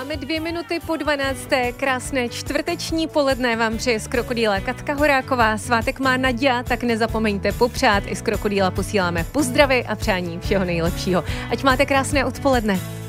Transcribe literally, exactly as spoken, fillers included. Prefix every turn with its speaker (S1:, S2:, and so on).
S1: Máme dvě minuty po dvanácté. Krásné čtvrteční poledne vám přeje z Krokodýla Katka Horáková. Svátek má Naďa, tak nezapomeňte popřát. I z Krokodýla posíláme pozdravy a přání všeho nejlepšího. Ať máte krásné odpoledne.